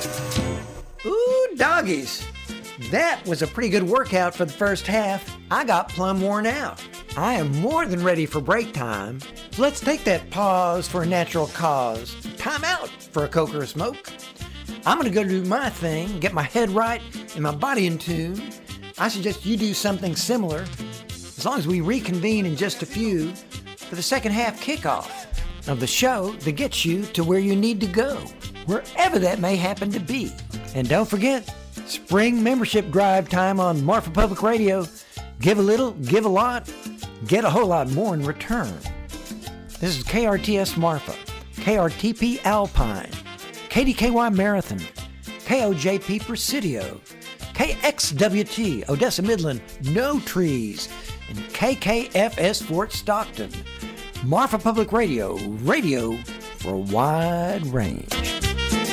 Ooh, doggies. That was a pretty good workout for the first half. I got plumb worn out. I am more than ready for break time. So let's take that pause for a natural cause. Time out for a Coke or a smoke. I'm going to go do my thing, get my head right and my body in tune. I suggest you do something similar, as long as we reconvene in just a few for the second half kickoff of the show that gets you to where you need to go, wherever that may happen to be. And don't forget, spring membership drive time on Marfa Public Radio. Give a little, give a lot, get a whole lot more in return. This is KRTS Marfa, KRTP Alpine, KDKY Marathon, KOJP Presidio, KXWT Odessa Midland, No Trees, and KKFS Fort Stockton. Marfa Public Radio, radio for a wide range.